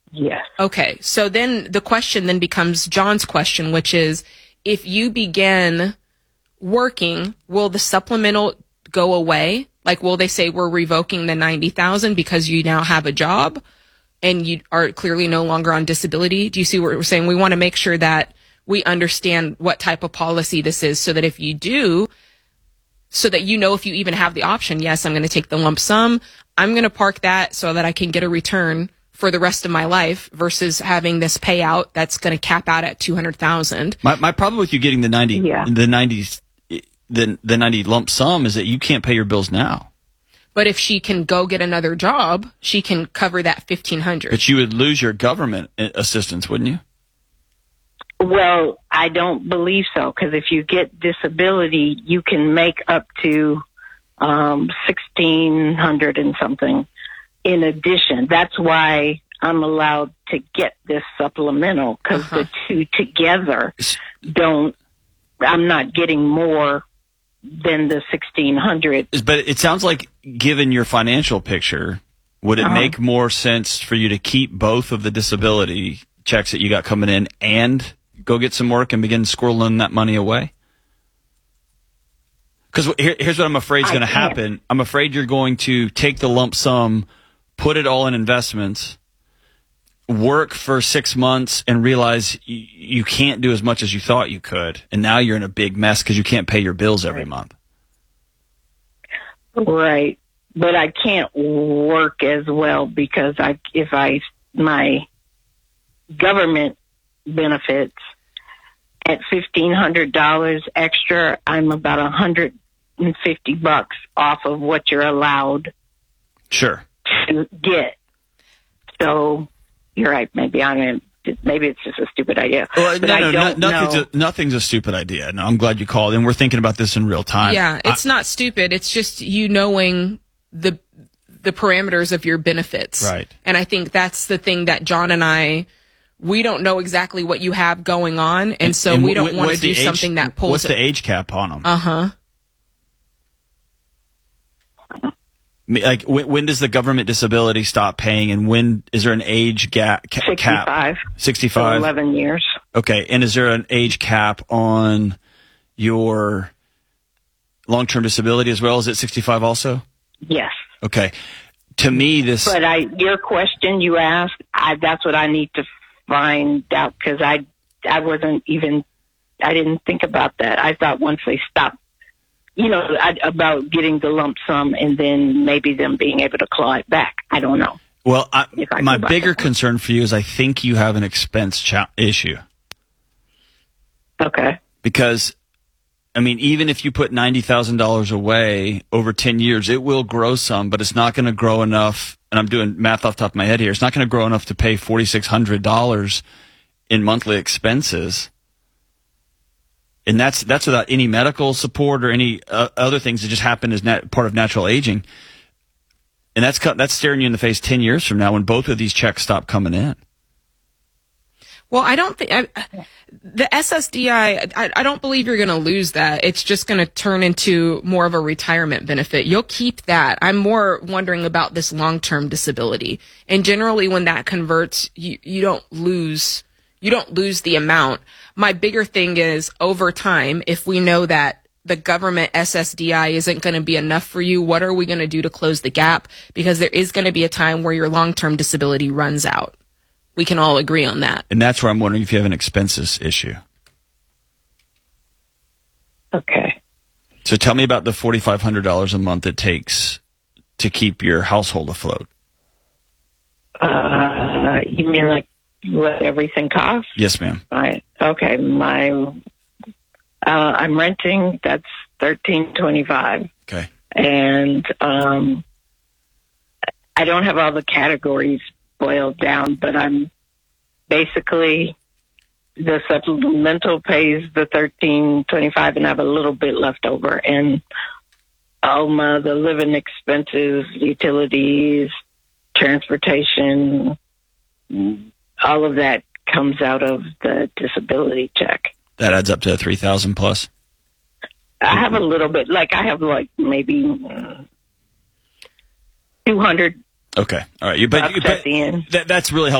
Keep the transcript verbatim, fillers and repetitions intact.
Yes. Okay. So then the question then becomes John's question, which is, if you begin working, will the supplemental go away? Like, will they say we're revoking the ninety thousand because you now have a job and you are clearly no longer on disability? Do you see what we're saying? We want to make sure that we understand what type of policy this is, so that if you do, so that you know if you even have the option, yes, I'm going to take the lump sum, I'm going to park that so that I can get a return for the rest of my life, versus having this payout that's going to cap out at two hundred thousand. My my problem with you getting the ninety, Yeah. the nineties, the the ninety lump sum is that you can't pay your bills now. But if she can go get another job, she can cover that fifteen hundred. But you would lose your government assistance, wouldn't you? Well, I don't believe so, because if you get disability, you can make up to um, sixteen hundred and something in addition. That's why I'm allowed to get this supplemental, because Uh-huh. the two together don't. I'm not getting more than the sixteen hundred. But it sounds like, given your financial picture, would it Uh-huh. make more sense for you to keep both of the disability checks that you got coming in and go get some work and begin squirreling that money away? Because here, here's what I'm afraid is going to happen. I'm afraid you're going to take the lump sum, put it all in investments, work for six months, and realize you, you can't do as much as you thought you could. And now you're in a big mess because you can't pay your bills every month. Right. But I can't work as well, because I, if I, my government benefits at fifteen hundred dollars extra, I'm about one hundred fifty bucks off of what you're allowed Sure. to get. So you're right. Maybe I'm maybe it's just a stupid idea. Well, but no, I no, don't no, nothing's, know. a, nothing's a stupid idea. No, I'm glad you called, and we're thinking about this in real time. Yeah, it's I, not stupid. It's just you knowing the the parameters of your benefits. Right. And I think that's the thing that John and I, we don't know exactly what you have going on, and, and so and we don't wh- want to what's do the age- something that pulls What's it. the age cap on them? Uh-huh. Like, when, when does the government disability stop paying, and when is there an age gap ca- cap? sixty-five. sixty-five. So eleven years. Okay, and is there an age cap on your long-term disability as well? Is it sixty-five also? Yes. Okay. To me, this... But I, your question you asked, I, that's what I need to find out, because I, I wasn't even, I didn't think about that. I thought once they stopped, you know, I, about getting the lump sum and then maybe them being able to claw it back. I don't know. Well, I, I my go back bigger and forth. concern for you is I think you have an expense cha- issue. Okay. Because, I mean, even if you put ninety thousand dollars away over ten years, it will grow some, but it's not going to grow enough. And I'm doing math off the top of my head here. It's not going to grow enough to pay four thousand six hundred dollars in monthly expenses. And that's that's without any medical support or any uh, other things that just happen as nat- part of natural aging. And that's cut, that's staring you in the face ten years from now when both of these checks stop coming in. Well, I don't think I, the S S D I, I, I don't believe you're going to lose that. It's just going to turn into more of a retirement benefit. You'll keep that. I'm more wondering about this long-term disability. And generally when that converts, you, you don't lose, you don't lose the amount. My bigger thing is over time, if we know that the government S S D I isn't going to be enough for you, what are we going to do to close the gap? Because there is going to be a time where your long-term disability runs out. We can all agree on that. And that's where I'm wondering if you have an expenses issue. Okay. So tell me about the four thousand five hundred dollars a month it takes to keep your household afloat. Uh, you mean like what everything costs? Yes, ma'am. Right. Okay. My, uh, I'm renting. That's thirteen twenty-five. Okay. And um, I don't have all the categories boiled down, but I'm basically the supplemental pays the thirteen twenty-five, and I have a little bit left over, and all my the living expenses, utilities, transportation, all of that comes out of the disability check. That adds up to three thousand plus. I have a little bit, like I have like maybe uh, two hundred. Okay. All right. You, but, Bucks but at the end. That, that's really helpful.